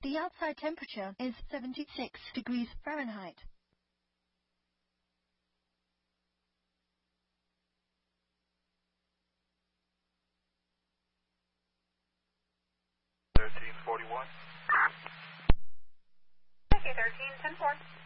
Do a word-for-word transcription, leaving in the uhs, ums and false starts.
The outside temperature is seventy-six degrees Fahrenheit. thirteen forty-one. Okay, thirteen ten four.